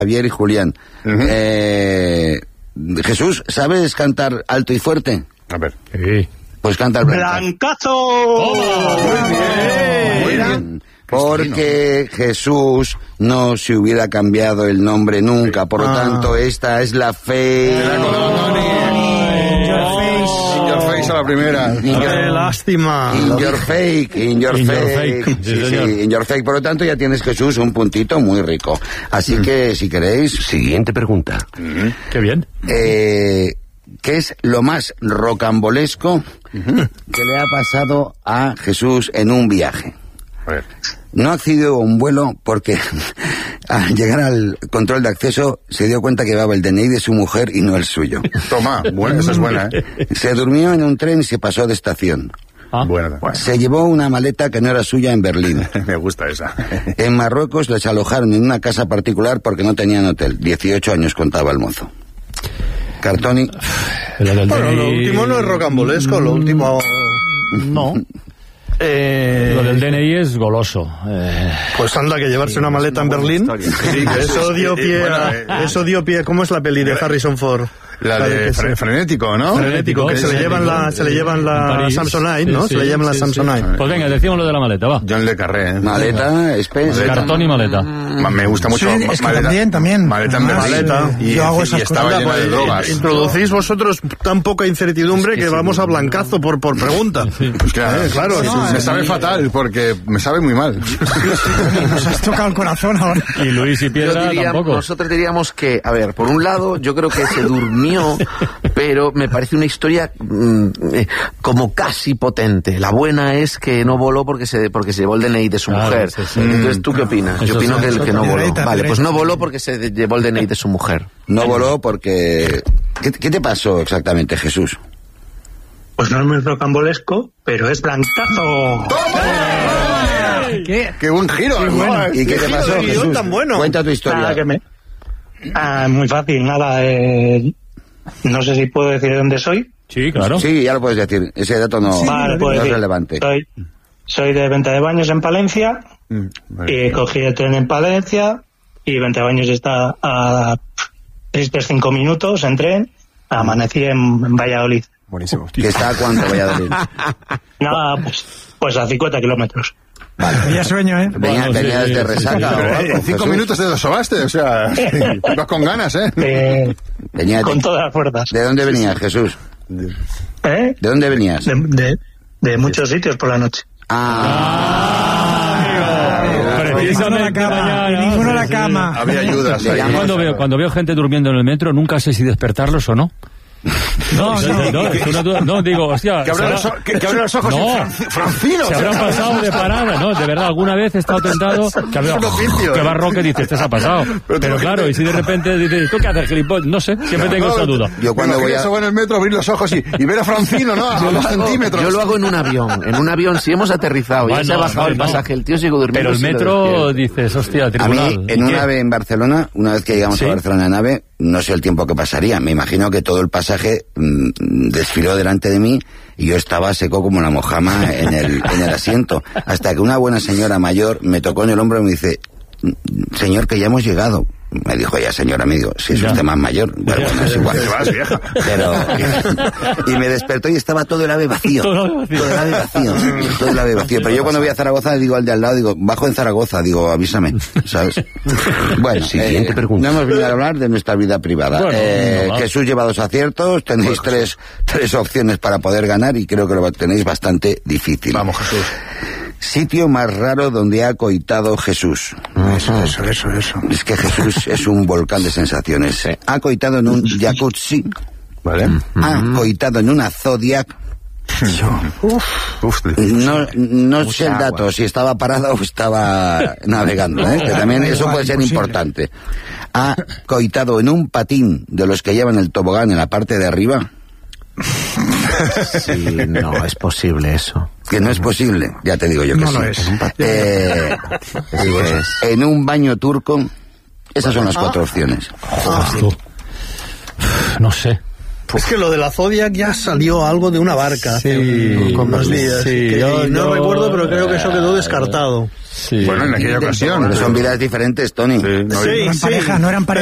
Javier y Julián. Jesús, ¿sabes cantar alto y fuerte? A ver. Sí. Pues canta el ¡Blancazo! Muy bien. Porque Jesús no se hubiera cambiado el nombre nunca, por lo tanto, esta es la fe. A la primera. ¡Qué lástima! In your fake. In your fake. Por lo tanto, ya tienes, Jesús, un puntito muy rico. Así que, si queréis... Siguiente pregunta. Qué bien. ¿Qué es lo más rocambolesco que le ha pasado a Jesús en un viaje? A ver. No accedió a un vuelo porque al llegar al control de acceso se dio cuenta que llevaba el DNI de su mujer y no el suyo. Toma, buena, esa es buena, ¿eh? Se durmió en un tren y se pasó de estación. Buena. Se llevó una maleta que no era suya en Berlín. Me gusta esa. En Marruecos les alojaron en una casa particular porque no tenían hotel. 18 años contaba el mozo. Cartoni. Bueno, lo último no es rocambolesco, lo último... No. Lo del DNI es goloso. Pues anda, que llevarse una maleta en Berlín. Sí, que eso dio pie eso dio pie. ¿Cómo es la peli de Harrison Ford? La de Frenético, ¿no? Frenético, que se le llevan la Samsonite, ¿no? Se le llevan la Samsonite. Pues venga, decimos lo de la maleta, va. John Le Carré, ¿eh? Maleta, Spencer. Cartón y maleta. Me gusta mucho. Sí, es que también. Maleta en Berlín. Y yo hago esas estaba cosas. llena de drogas. Introducís vosotros tan poca incertidumbre que vamos a blancazo por pregunta. Pues claro, me sabe fatal porque me sabe muy mal. Nos has tocado el corazón ahora. Y Luis y Piedra tampoco. Nosotros diríamos que, a ver, por un lado, yo creo que se durmió, pero me parece una historia como casi potente. La buena es que no voló porque se llevó el DNI de su mujer. Sí. Entonces, ¿tú qué opinas? Yo opino que no voló. Vale, pues no voló porque se llevó el DNI de su mujer. No voló porque... ¿Qué te pasó exactamente, Jesús? Pues no es muy rocambolesco, pero es blancazo. ¿Qué? ¡Qué buen giro! Qué bueno. ¿Y qué te pasó, Jesús? Tan bueno. Cuenta tu historia. Muy fácil, nada. No sé si puedo decir de dónde soy. Sí, claro. Sí, ya lo puedes decir. Ese dato no, Vale, no es relevante. Soy de Venta de Baños en Palencia. Y cogí el tren en Palencia. Y Venta de Baños está a 5 minutos en tren. Amanecí en Valladolid. Buenísimo. ¿Que está a cuánto, Valladolid? Nada, pues a 50 kilómetros. Vale. Ya sueño, ¿eh? Venía de resaca o algo, En 5 Jesús. minutos te lo sobaste, o sea, vas con ganas, ¿eh? Con todas las fuerzas. ¿De dónde venías, Jesús? ¿Eh? ¿De dónde venías? De muchos sitios por la noche. Precisamente Ninguno a la cama. Había ayudas ahí. Cuando veo gente durmiendo en el metro, nunca sé si despertarlos o no. No, digo, hostia. Que abran los ojos, Francino. Se habrán pasado de parada, no, de verdad, alguna vez he estado tentado, que Barroque dice, este se ha pasado. Pero claro, y si de repente dices, ¿tú qué haces, gilipollas? No sé, siempre tengo esa duda. Yo cuando voy a... en el metro, abrir los ojos y ver a Francino, ¿no? A 2 centímetros. Yo lo hago en un avión. En un avión, si hemos aterrizado, ya se ha bajado el pasaje, el tío sigue durmiendo. Pero el metro, dices, hostia, tribunal. A mí, en una nave en Barcelona, una vez que llegamos a Barcelona en nave, no sé el tiempo que pasaría. Me imagino que todo el pasaje desfiló delante de mí y yo estaba seco como la mojama en el asiento. Hasta que una buena señora mayor me tocó en el hombro y me dice, señor, que ya hemos llegado. Me dijo ya, señor amigo, si es usted más mayor. Bueno, es igual. Pero, y me despertó y estaba todo el ave vacío. Todo el ave vacío. Pero yo cuando voy a Zaragoza digo al de al lado, digo, bajo en Zaragoza, digo, avísame, ¿sabes? Bueno, siguiente pregunta. No hemos venido a hablar de nuestra vida privada. Bueno, Jesús lleva 2 aciertos, tenéis tres opciones para poder ganar y creo que lo tenéis bastante difícil. Vamos, Jesús. Sitio más raro donde ha coitado Jesús. Eso. Es que Jesús es un volcán de sensaciones. Sí. Ha coitado en un jacuzzi. Vale. Ha coitado en una Zodiac. No sé el dato, si estaba parado o estaba navegando, ¿eh? Que también eso puede ser importante. Ha coitado en un patín de los que llevan el tobogán en la parte de arriba. Sí, no es posible eso. Que no es posible, ya te digo yo que no sí. Lo es. En un baño turco. Esas son las 4 opciones. No sé. Es que lo de la Zodiac ya salió algo de una barca hace unos días. Sí, no recuerdo, pero creo que eso quedó descartado. Bueno, en aquella ocasión. Pero son vidas diferentes, Tony. No eran pareja, no eran pareja.